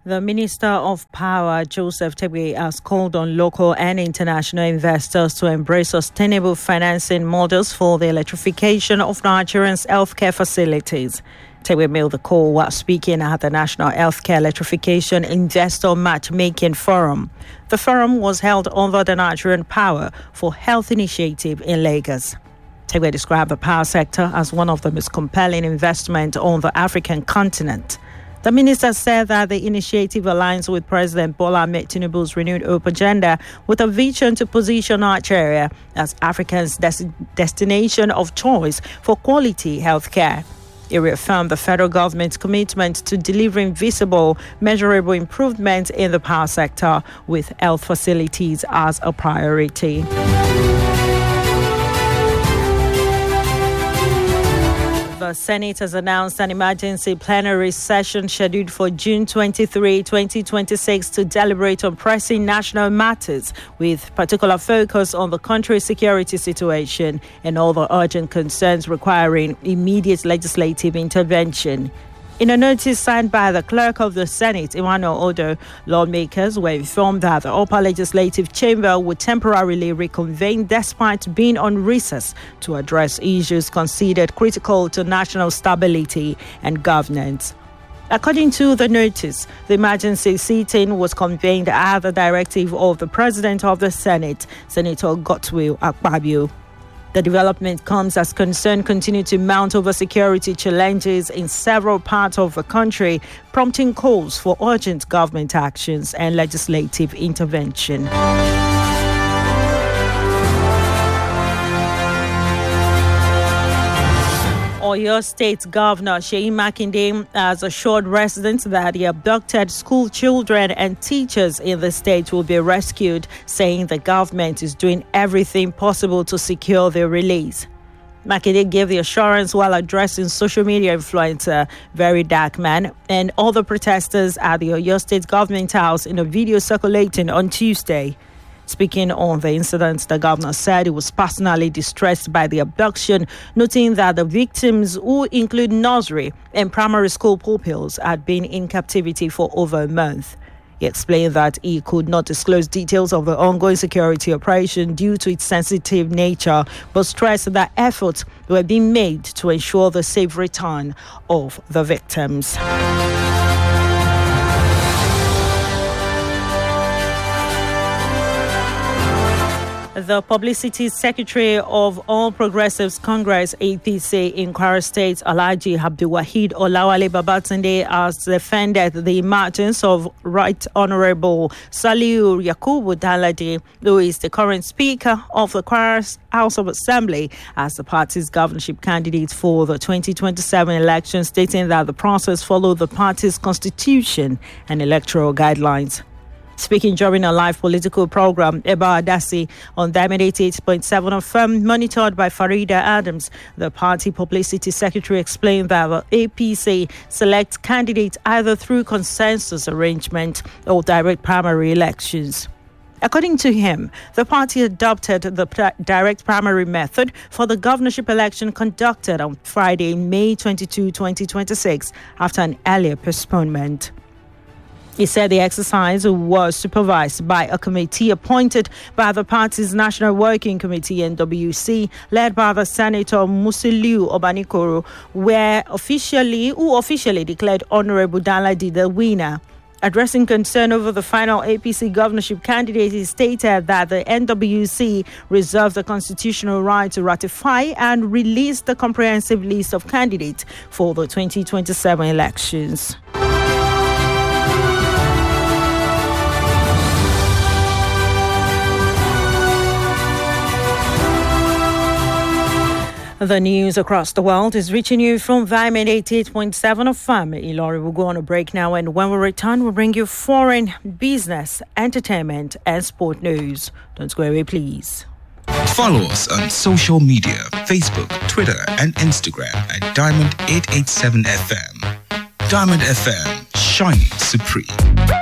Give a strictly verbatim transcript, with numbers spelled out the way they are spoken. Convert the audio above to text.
The Minister of Power, Joseph Tegbe, has called on local and international investors to embrace sustainable financing models for the electrification of Nigerians' healthcare facilities. Tegbe made the call while speaking at the National Healthcare Electrification Investor Matchmaking Forum. The forum was held under the Nigerian Power for Health initiative in Lagos. Tegbe described the power sector as one of the most compelling investments on the African continent. The minister said that the initiative aligns with President Bola Ahmed Tinubu's renewed hope agenda with a vision to position Nigeria as Africa's des- destination of choice for quality healthcare. He reaffirmed the federal government's commitment to delivering visible, measurable improvements in the power sector with health facilities as a priority. The Senate has announced an emergency plenary session scheduled for June twenty-third, twenty twenty-six to deliberate on pressing national matters with particular focus on the country's security situation and all the urgent concerns requiring immediate legislative intervention. In a notice signed by the clerk of the Senate, Emmanuel Odo, lawmakers were informed that the upper legislative chamber would temporarily reconvene despite being on recess to address issues considered critical to national stability and governance. According to the notice, the emergency sitting was convened at the directive of the President of the Senate, Senator Godswill Akpabio. The development comes as concern continue to mount over security challenges in several parts of the country, prompting calls for urgent government actions and legislative intervention. Oyo State Governor Seyi Makinde has assured residents that the abducted school children and teachers in the state will be rescued, saying the government is doing everything possible to secure their release. Makinde gave the assurance while addressing social media influencer Very Dark Man and other protesters at the Oyo State Government House in a video circulating on Tuesday. Speaking on the incident, the governor said he was personally distressed by the abduction, noting that the victims, who include nursery and primary school pupils, had been in captivity for over a month. He explained that he could not disclose details of the ongoing security operation due to its sensitive nature, but stressed that efforts were being made to ensure the safe return of the victims. The Publicity Secretary of All Progressives Congress, A P C, in Kwara State, Alhaji Abdulwahid Olawale Babatunde, has defended the emergence of Right Honourable Saliu Yakubu Danladi, who is the current Speaker of the Kwara House of Assembly, as the party's governorship candidate for the twenty twenty-seven election, stating that the process followed the party's constitution and electoral guidelines. Speaking during a live political program, Eba Adasi on Diamond eighty-eight point seven F M, monitored by Farida Adams, the party publicity secretary explained that the A P C selects candidates either through consensus arrangement or direct primary elections. According to him, the party adopted the direct primary method for the governorship election conducted on Friday, May twenty-second, twenty twenty-six, after an earlier postponement. He said the exercise was supervised by a committee appointed by the party's National Working Committee, N W C, led by the Senator Musiliu Obanikoro, where officially, who officially declared Honorable Danladi the winner. Addressing concern over the final A P C governorship candidate, he stated that the N W C reserves the constitutional right to ratify and release the comprehensive list of candidates for the twenty twenty-seven elections. The news across the world is reaching you from Diamond eighty-eight point seven F M. Ilori will go on a break now, and when we return, we'll bring you foreign, business, entertainment, and sport news. Don't go away, please. Follow us on social media, Facebook, Twitter, and Instagram at Diamond eight eight seven F M. Diamond F M, shining supreme.